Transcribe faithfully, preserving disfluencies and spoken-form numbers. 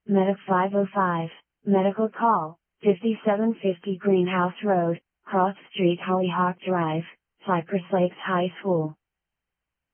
Medic five oh five, medical call, fifty-seven fifty Greenhouse Road, Cross Street Hollyhock Drive, Cypress Lakes High School.